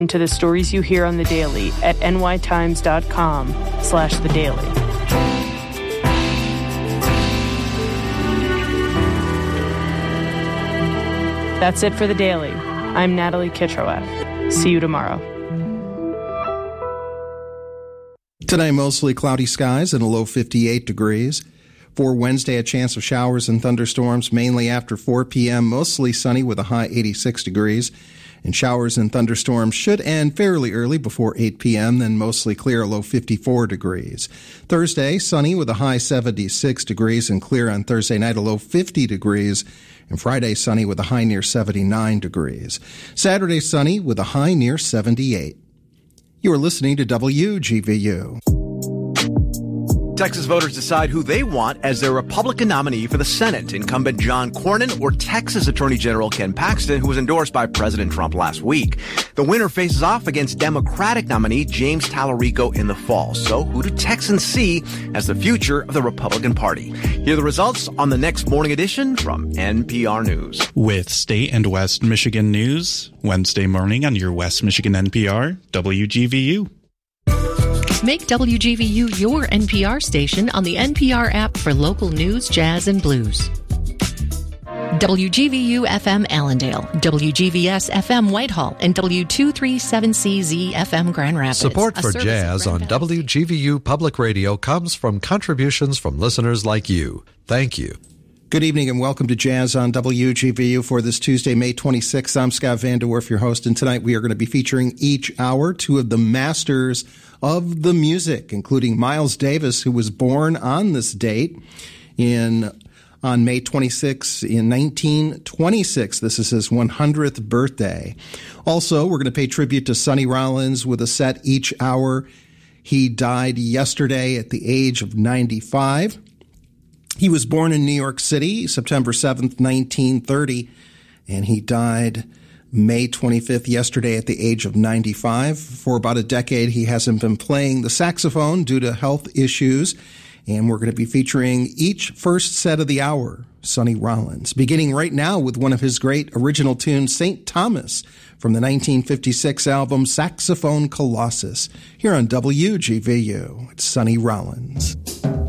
To the stories you hear on The Daily at nytimes.com/The Daily. That's it for The Daily. I'm Natalie Kitroeff. See you tomorrow. Today, mostly cloudy skies and a low 58 degrees. For Wednesday, a chance of showers and thunderstorms, mainly after 4 p.m., mostly sunny with a high 86 degrees. And showers and thunderstorms should end fairly early before 8 p.m., then mostly clear, low 54 degrees. Thursday, sunny with a high 76 degrees and clear on Thursday night, a low 50 degrees. And Friday, sunny with a high near 79 degrees. Saturday, sunny with a high near 78. You are listening to WGVU. Texas voters decide who they want as their Republican nominee for the Senate, incumbent John Cornyn or Texas Attorney General Ken Paxton, who was endorsed by President Trump last week. The winner faces off against Democratic nominee James Tallarico in the fall. So who do Texans see as the future of the Republican Party? Hear the results on the next morning edition from NPR News. With State and West Michigan news, Wednesday morning on your West Michigan NPR, WGVU. Make WGVU your NPR station on the NPR app for local news, jazz, and blues. WGVU FM Allendale, WGVS FM Whitehall, and W237CZ FM Grand Rapids. Support for jazz on WGVU Public Radio comes from contributions from listeners like you. Thank you. Good evening and welcome to Jazz on WGVU for this Tuesday, May 26th. I'm Scott Vanderwerf, your host, and tonight we are going to be featuring each hour two of the masters of the music, including Miles Davis, who was born on this date on May 26 in 1926. This is his 100th birthday. Also, we're going to pay tribute to Sonny Rollins with a set each hour. He died yesterday at the age of 95. He was born in New York City, September 7th, 1930, and he died May 25th, yesterday, at the age of 95. For about a decade, he hasn't been playing the saxophone due to health issues, and we're going to be featuring each first set of the hour, Sonny Rollins, beginning right now with one of his great original tunes, St. Thomas, from the 1956 album Saxophone Colossus, here on WGVU. It's Sonny Rollins.